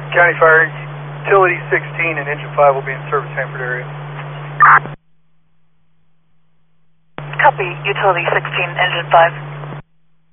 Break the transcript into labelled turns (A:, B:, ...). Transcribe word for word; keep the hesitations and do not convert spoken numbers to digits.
A: County Fire, Utility sixteen and Engine five will be in service Hanford area.
B: Copy, Utility sixteen, Engine five.